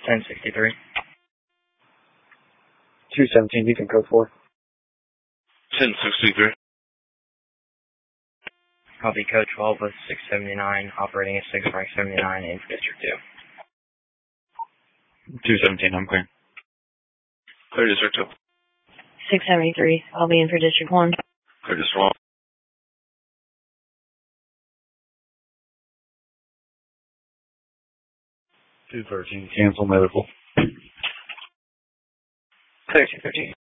1063. 217, you can code 4. 1063. Copy code 12 with 679, operating at 6 Rank 79 in District 2. 217, I'm clear. Clear District 2. 673, I'll be in for District 1. Clear District 1. 213, cancel medical. Clear 213.